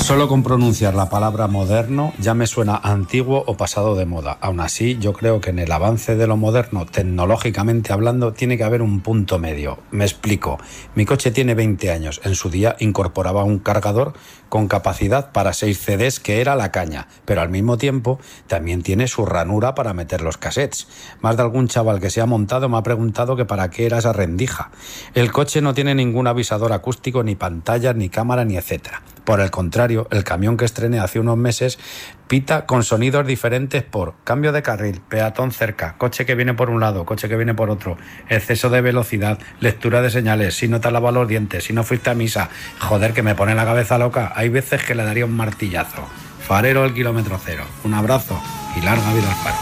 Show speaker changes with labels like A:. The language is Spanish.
A: Solo con pronunciar la palabra moderno ya me suena antiguo o pasado de moda. Aún así, yo creo que en el avance de lo moderno, tecnológicamente hablando, tiene que haber un punto medio. Me explico. Mi coche tiene 20 años. En su día incorporaba un cargador con capacidad para 6 CDs, que era la caña, pero al mismo tiempo también tiene su ranura para meter los cassettes. Más de algún chaval que se ha montado me ha preguntado que para qué era esa rendija. El coche no tiene ningún avisador acústico, ni pantallas, ni cámara, ni etcétera. Por el contrario, el camión que estrené hace unos meses pita con sonidos diferentes por cambio de carril, peatón cerca, coche que viene por un lado, coche que viene por otro, exceso de velocidad, lectura de señales, si no te has lavado los dientes, si no fuiste a misa. Joder, que me pone la cabeza loca. Hay veces que le daría un martillazo. Farero el kilómetro cero. Un abrazo y larga vida al faro.